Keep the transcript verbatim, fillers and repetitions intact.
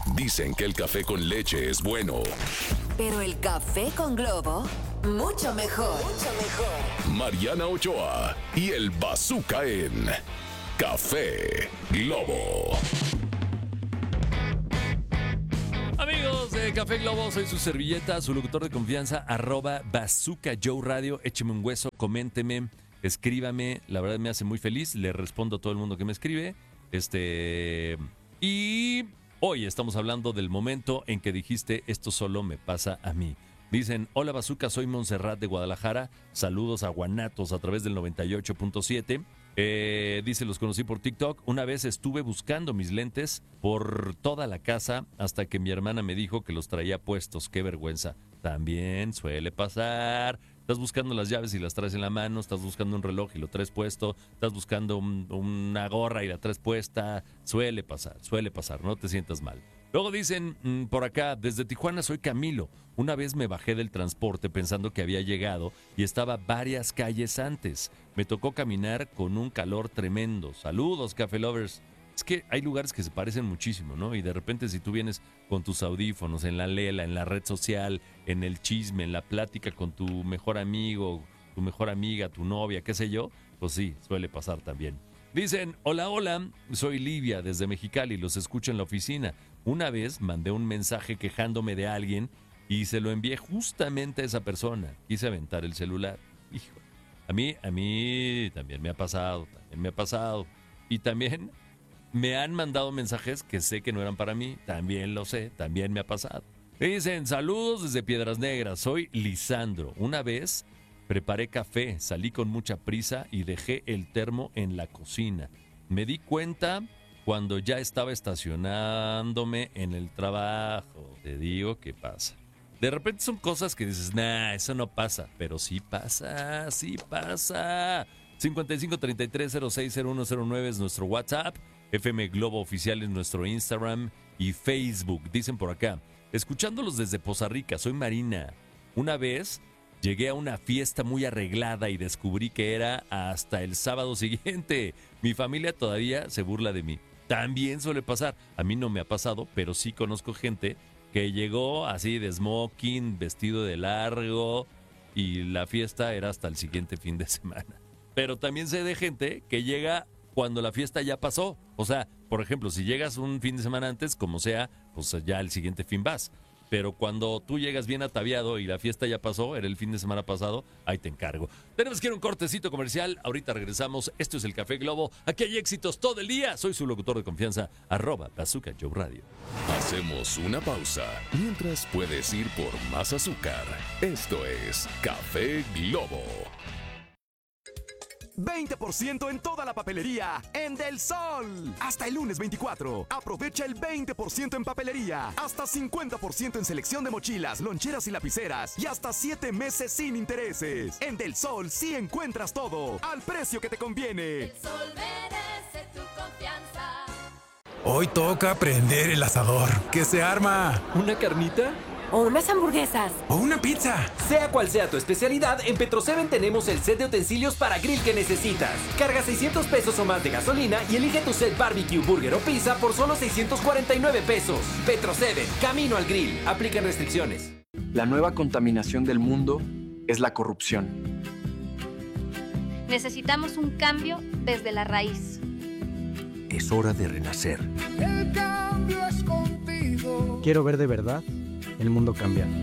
Dicen que el café con leche es bueno. Pero el café con Globo, mucho mejor. Mucho mejor. Mariana Ochoa y el Bazooka en Café Globo. Amigos de Café Globo, soy su servilleta, su locutor de confianza, arroba Bazooka Joe Radio. Écheme un hueso, coménteme, escríbame. La verdad me hace muy feliz. Le respondo a todo el mundo que me escribe. Este. Y hoy estamos hablando del momento en que dijiste esto solo me pasa a mí. Dicen, hola Bazooka, soy Montserrat de Guadalajara. Saludos a Guanatos a través del noventa y ocho punto siete. Eh, dice, los conocí por TikTok. Una vez estuve buscando mis lentes por toda la casa hasta que mi hermana me dijo que los traía puestos. Qué vergüenza. También suele pasar. Estás buscando las llaves y las traes en la mano. Estás buscando un reloj y lo traes puesto. Estás buscando un, una gorra y la traes puesta. Suele pasar, suele pasar. No te sientas mal. Luego dicen mmm, por acá, desde Tijuana soy Camilo. Una vez me bajé del transporte pensando que había llegado y estaba varias calles antes. Me tocó caminar con un calor tremendo. Saludos, Café Lovers. Es que hay lugares que se parecen muchísimo, ¿no? Y de repente si tú vienes con tus audífonos en la lela, en la red social, en el chisme, en la plática con tu mejor amigo, tu mejor amiga, tu novia, qué sé yo, pues sí, suele pasar también. Dicen, hola, hola, soy Livia desde Mexicali, los escucho en la oficina. Una vez mandé un mensaje quejándome de alguien y se lo envié justamente a esa persona. Quise aventar el celular. Hijo, a mí, a mí también me ha pasado, también me ha pasado. Y también me han mandado mensajes que sé que no eran para mí. También lo sé, también me ha pasado. Me dicen, saludos desde Piedras Negras, soy Lisandro. Una vez preparé café, salí con mucha prisa y dejé el termo en la cocina. Me di cuenta cuando ya estaba estacionándome en el trabajo. Te digo qué pasa. De repente son cosas que dices, nah, eso no pasa. Pero sí pasa, sí pasa. cincuenta y cinco, treinta y tres, cero seis, cero uno cero nueve es nuestro WhatsApp. F M Globo Oficial es nuestro Instagram y Facebook. Dicen por acá, escuchándolos desde Poza Rica, soy Marina. Una vez llegué a una fiesta muy arreglada y descubrí que era hasta el sábado siguiente. Mi familia todavía se burla de mí. También suele pasar. A mí no me ha pasado, pero sí conozco gente que llegó así de smoking, vestido de largo, y la fiesta era hasta el siguiente fin de semana. Pero también sé de gente que llega cuando la fiesta ya pasó. O sea, por ejemplo, si llegas un fin de semana antes, como sea, pues ya el siguiente fin vas. Pero cuando tú llegas bien ataviado y la fiesta ya pasó, era el fin de semana pasado, ahí te encargo. Tenemos que ir a un cortecito comercial, ahorita regresamos. Esto es el Café Globo, aquí hay éxitos todo el día. Soy su locutor de confianza, arroba Bazooka Joe Radio. Hacemos una pausa, mientras puedes ir por más azúcar. Esto es Café Globo. veinte por ciento en toda la papelería en Del Sol. Hasta el lunes veinticuatro. Aprovecha el veinte por ciento en papelería. Hasta cincuenta por ciento en selección de mochilas, loncheras y lapiceras. Y hasta siete meses sin intereses. En Del Sol sí encuentras todo al precio que te conviene. Del Sol merece tu confianza. Hoy toca prender el asador. ¿Qué se arma? ¿Una carnita? O unas hamburguesas. O una pizza. Sea cual sea tu especialidad, en Petroseven tenemos el set de utensilios para grill que necesitas. Carga seiscientos pesos o más de gasolina y elige tu set barbecue, burger o pizza por solo seiscientos cuarenta y nueve pesos. Petroseven, camino al grill. Aplican restricciones. La nueva contaminación del mundo es la corrupción. Necesitamos un cambio desde la raíz. Es hora de renacer. El cambio es contigo. Quiero ver de verdad el mundo cambiar.